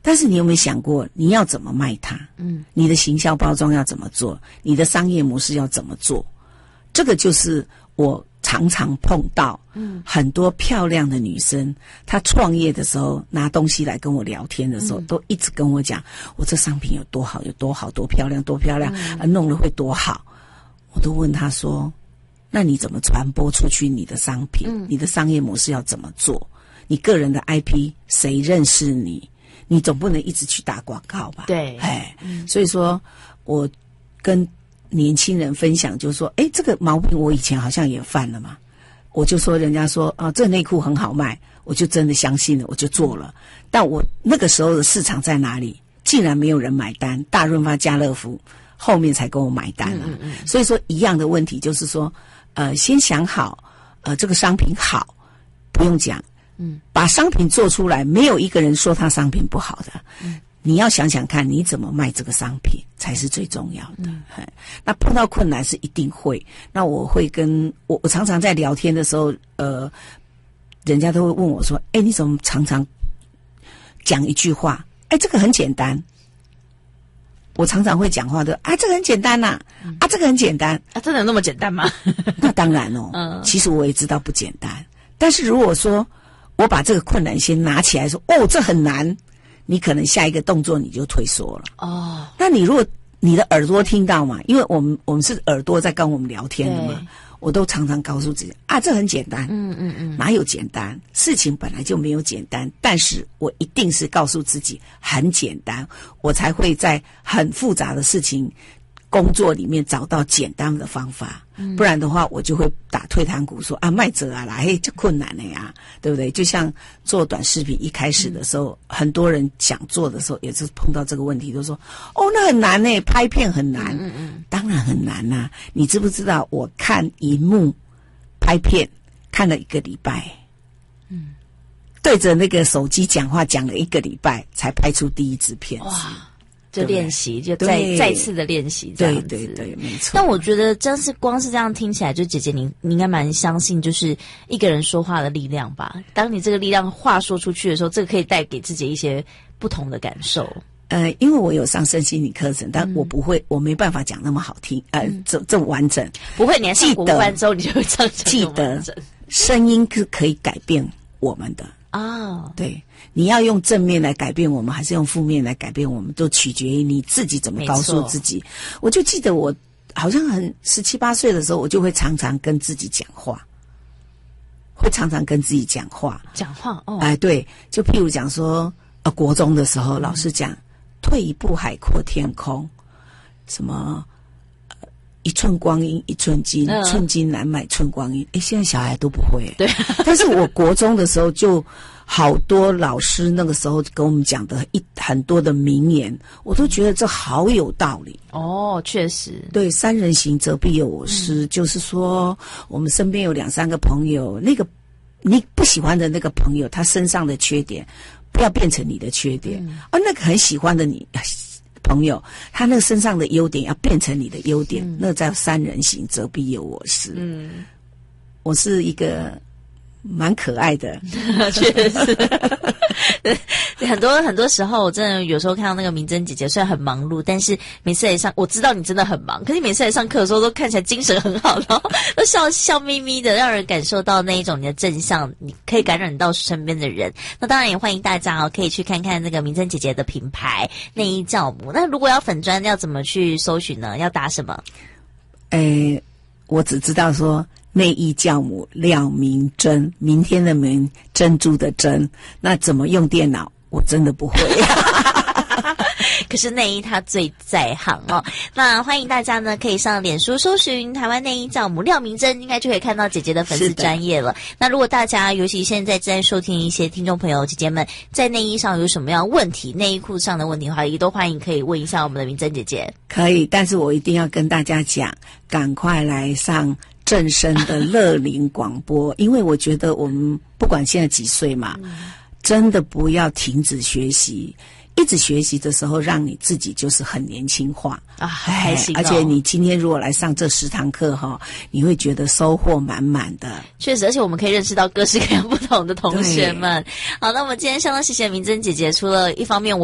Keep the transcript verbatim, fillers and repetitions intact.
但是你有没有想过你要怎么卖它？嗯，你的行销包装要怎么做？你的商业模式要怎么做？这个就是我常常碰到，嗯，很多漂亮的女生，她创业的时候拿东西来跟我聊天的时候，嗯、都一直跟我讲，我这商品有多好，有多好，多漂亮，多漂亮，嗯、啊，弄了会多好。我都问她说，那你怎么传播出去你的商品？嗯、你的商业模式要怎么做？你个人的 I P 谁认识你？你总不能一直去打广告吧？ 对， 哎，嗯、所以说我跟年轻人分享，就是说，哎，这个毛病我以前好像也犯了嘛。我就说人家说啊，这内裤很好卖，我就真的相信了，我就做了。但我那个时候的市场在哪里？竟然没有人买单，大润发、家乐福后面才跟我买单了。嗯嗯嗯，所以说一样的问题就是说，呃，先想好，呃，这个商品好，不用讲。嗯，把商品做出来，没有一个人说他商品不好的。嗯，你要想想看，你怎么卖这个商品才是最重要的。嗯，那碰到困难是一定会。那我会跟我我常常在聊天的时候，呃，人家都会问我说：“哎，你怎么常常讲一句话？哎，这个很简单。”我常常会讲话的，啊，这个很简单呐、啊，啊，这个很简单啊，真的有那么简单吗？ 那当然哦，嗯，其实我也知道不简单，但是如果说我把这个困难先拿起来说，哦，这很难，你可能下一个动作你就退缩了。哦，那你如果你的耳朵听到嘛，因为我们我们是耳朵在跟我们聊天的嘛，我都常常告诉自己啊，这很简单，嗯嗯嗯，哪有简单？事情本来就没有简单，但是我一定是告诉自己很简单，我才会在很复杂的事情工作里面找到简单的方法。嗯、不然的话我就会打退堂鼓说啊，卖者啊啦，嘿，这困难的呀，对不对？就像做短视频一开始的时候，嗯、很多人想做的时候也是碰到这个问题，都说哦，那很难呢，拍片很难。嗯嗯，当然很难呐、啊。你知不知道我看荧幕拍片看了一个礼拜，嗯，对着那个手机讲话讲了一个礼拜才拍出第一支片子。哇！ 就练习，就再再次的练习，这样子。 对对对，没错。 但我觉得，真是光是这样听起来，就姐姐你你应该蛮相信，就是一个人说话的力量吧。当你这个力量话说出去的时候，这个可以带给自己一些不同的感受。 呃，因为我有上身心理课程，但我不会，嗯、我没办法讲那么好听，呃，嗯、这这么完整。 不会，你上国班之后，你就会这样讲。 记得，声音是可以改变我们的。哦，对，你要用正面来改变我们，还是用负面来改变我们，都取决于你自己怎么告诉自己。我就记得我好像很十七八岁的时候，我就会常常跟自己讲话，会常常跟自己讲话， 讲话哦， 哎，对，就譬如讲说，呃，国中的时候，老师讲，退一步海阔天空，什么。一寸光阴一寸金，嗯、寸金难买寸光阴。诶，现在小孩都不会。 对， 但是我国中的时候就好多老师那个时候跟我们讲的一很多的名言，我都觉得这好有道理。 哦，确实。 对，三人行则必有我师，嗯、就是说我们身边有两三个朋友，那个你不喜欢的那个朋友，他身上的缺点不要变成你的缺点，嗯、而那个很喜欢的你。朋友，他那个身上的优点要变成你的优点，嗯、那叫三人行则必有我师。嗯，我是一个蛮可爱的， 确实。很多很多时候，我真的有时候看到那个明珍姐姐，虽然很忙碌，但是每次来上，我知道你真的很忙，可是你每次来上课的时候，都看起来精神很好，然后都笑笑眯眯的，让人感受到那一种你的正向，你可以感染到身边的人。那当然也欢迎大家哦，可以去看看那个明珍姐姐的品牌内衣教母。那如果要粉专，要怎么去搜寻呢？要打什么？ 诶，我只知道说。内衣教母廖明珍，明天的明，珍珠的珍。那怎么用电脑？我真的不会。 可是内衣它最在行哦。那欢迎大家呢，可以上脸书搜寻台湾内衣教母廖明珍，应该就可以看到姐姐的粉丝专页了。那如果大家，尤其现在正在收听一些听众朋友姐姐们，在内衣上有什么样的问题，内衣裤上的问题的话，也都欢迎可以问一下我们的明珍姐姐。 可以，但是我一定要跟大家讲，赶快来上。正声的乐龄广播，因为我觉得我们不管现在几岁嘛，嗯、真的不要停止学习。一直学习的时候，让你自己就是很年轻化啊，开心、哦。 而且你今天如果来上这十堂课哈，你会觉得收获满满的。 确实，而且我们可以认识到各式各样不同的同学们。好，那我们今天相当谢谢明珍姐姐，除了一方面我。